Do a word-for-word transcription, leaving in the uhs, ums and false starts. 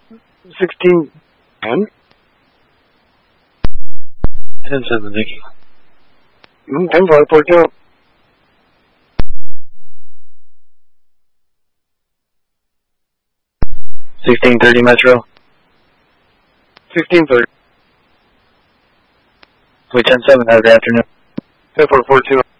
sixteen ten? ten seven, thank you. Mm, ten five, four two. sixteen thirty Metro. sixteen thirty. Wait, ten seven, have a good afternoon. ten four, four two.